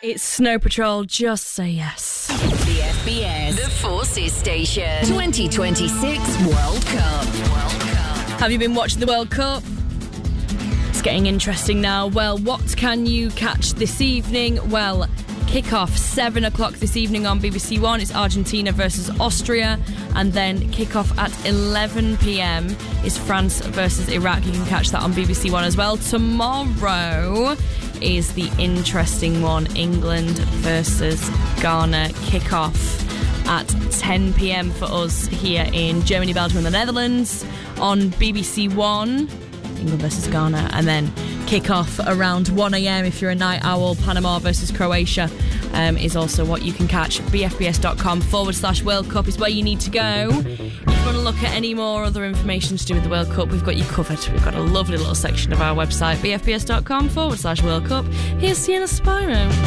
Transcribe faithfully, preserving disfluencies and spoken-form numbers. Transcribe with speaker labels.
Speaker 1: It's Snow Patrol, just say yes.
Speaker 2: The F B S, the Forces Station, twenty twenty-six World Cup. World Cup.
Speaker 1: Have you been watching the World Cup? It's getting interesting now. Well, what can you catch this evening? Well, kick-off seven o'clock this evening on B B C One. It's Argentina versus Austria. And then kick-off at eleven p.m. is France versus Iraq. You can catch that on B B C One as well. Tomorrow is the interesting one, England versus Ghana. Kick-off at ten p.m. for us here in Germany, Belgium and the Netherlands on B B C One. England versus Ghana. And then kick-off around one a.m. if you're a night owl. Panama versus Croatia um, is also what you can catch. bfbs.com forward slash World Cup is where you need to go. If you want to look at any more other information to do with the World Cup, we've got you covered. We've got a lovely little section of our website, bfbs.com forward slash World Cup. Here's Sienna Spyro.